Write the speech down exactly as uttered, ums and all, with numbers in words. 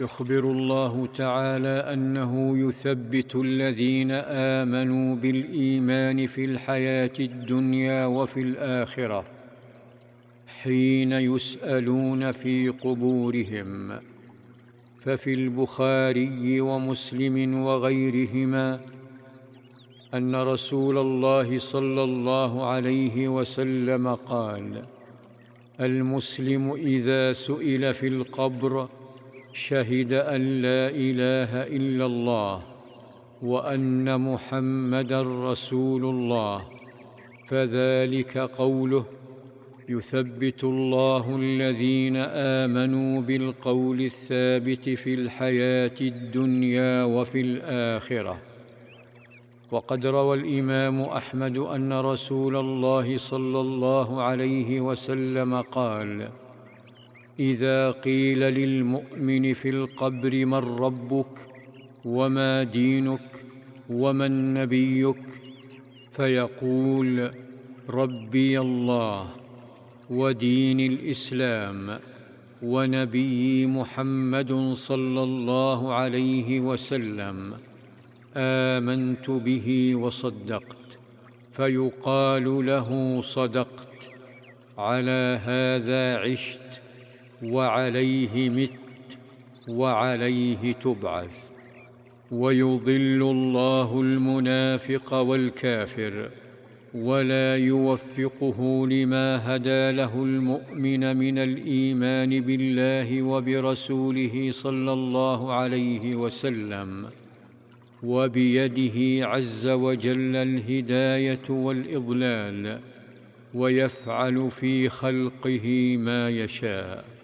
يخبر الله تعالى أنه يثبت الذين آمنوا بالإيمان في الحياة الدنيا وفي الآخرة حين يسألون في قبورهم. ففي البخاري ومسلم وغيرهما أن رسول الله صلى الله عليه وسلم قال: المسلم إذا سئل في القبر شهد أن لا إله إلا الله وأن محمدًا رسول الله، فذلك قوله: يثبت الله الذين آمنوا بالقول الثابت في الحياة الدنيا وفي الآخرة. وقد روى الإمام أحمد أن رسول الله صلى الله عليه وسلم قال: إذا قيل للمؤمن في القبر من ربك وما دينك ومن نبيك، فيقول: ربي الله ودين الإسلام ونبي محمد صلى الله عليه وسلم، آمنت به وصدقت، فيقال له: صدقت، على هذا عشت وعليه مت وعليه تبعث. ويضل الله المنافق والكافر ولا يوفقه لما هدى له المؤمن من الإيمان بالله وبرسوله صلى الله عليه وسلم، وبيده عز وجل الهداية والإضلال، ويفعل في خلقه ما يشاء.